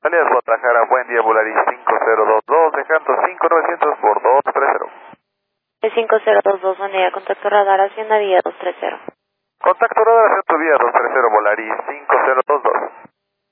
Alias Guadalajara, buen día, Volaris 5022, dejando 5900 por 230. 5022, buen día, contacto radar, Hacienda Vía 230. Contacto radar hacia tu vía 230, Volaris 5022.